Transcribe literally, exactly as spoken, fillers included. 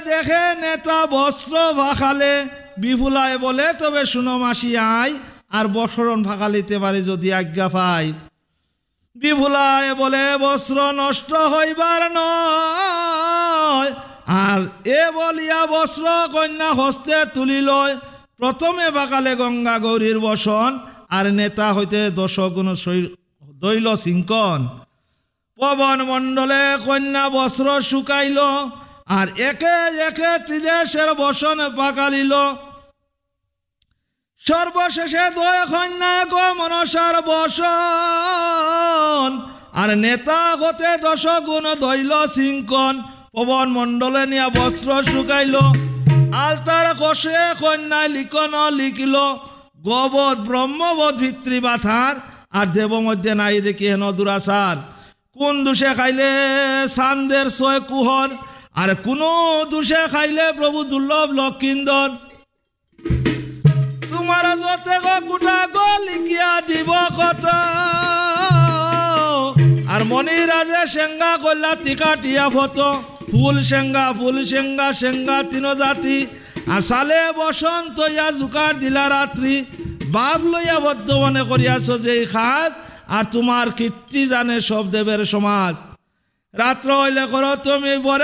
দেখে নেতা বস্ত্র ভাখালে বিফুলায় বলে তবে শুনো মাসি আয় আর বসরণ ভাখালিতে পারে যদি আজ্ঞা পাই। বিফুলায় বলে বস্ত্র নষ্ট হইবার নয়, আর এ বলিয়া বস্ত্র কন্যা হস্তে তুলিল। প্রথমে বাকালে গঙ্গা গৌরীর বসন, আর নেতা হইতে দশগুণ দৈল সিংকন। পবন মণ্ডলে কন্যা বস্ত্র শুকাইল, আর একে একে ত্রিদেশের বসন পাকালিল। সর্বশেষে দয় কন্যা গো মনসার বসন, আর নেতা হতে দশগুণ দৈল সিংকন। পবন মণ্ডলে নিয়া বস্ত্র শুকাইল, আলতার কষে কন্যা লিখন লিখিল। গোবধ ব্রহ্মবোধ ভিত্রিবাথার, আর দেব মধ্যে নাই দেখি হেন দুরাচার। কোন দোষে খাইলে চান্দের ছয় কুহর, আর কোন দোষে খাইলে প্রভু দুর্লভ লক্ষিন্দর। তোমার যতে গো গোটা গো লিখিয়া দিব কথা, আর মনিরাজে সেঙ্গা করলা টিকাটিয়া ফত। ফুল সেঙ্গা ফুল সেঙ্গা সেঙ্গা তিন জাতি, আর সালে বসন্ত ইয়া জুকার দিলা রাত্রি। বাপ লইয়া বর্ধমানে করিয়াছ যেই খাস, আর তোমার কীর্তি জানে সব দেবের সমাজ। রাত্র হইলে করো তুমি বরে